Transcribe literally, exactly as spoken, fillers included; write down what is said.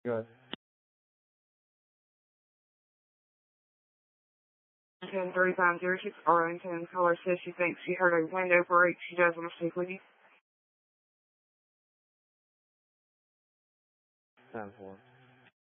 Good. ten thirty-five zero six Arlington. Caller says she thinks she heard a window break. She does want to speak with you. ten four.